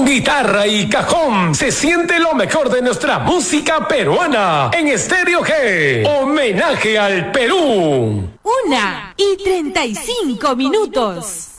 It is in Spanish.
guitarra y cajón se siente lo mejor de nuestra música peruana en Estéreo G. Homenaje al Perú. 1:35.